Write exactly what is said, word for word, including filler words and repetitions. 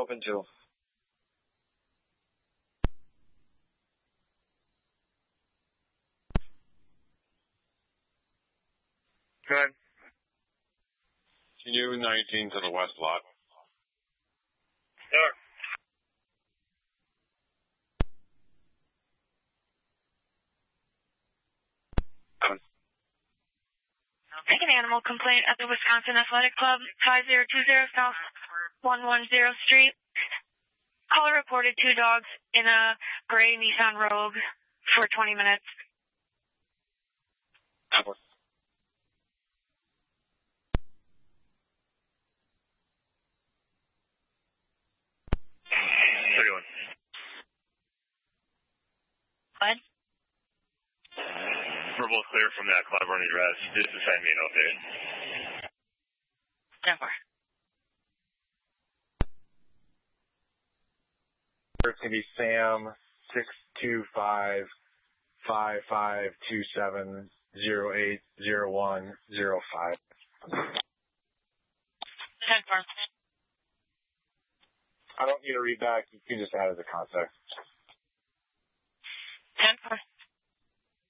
open too. Good. U nineteen to the west lot. Sure. Make an animal complaint at the Wisconsin Athletic Club, five zero two zero South one one zero Street. Caller reported two dogs in a gray Nissan Rogue for twenty minutes. thirty-one. What? We're both clear from that club running address. Just to send me an update. Denver. It's going to be Sam, six two five, five five two seven, zero eight zero one zero five. Denver. I don't need a read back. You can just add as a contact.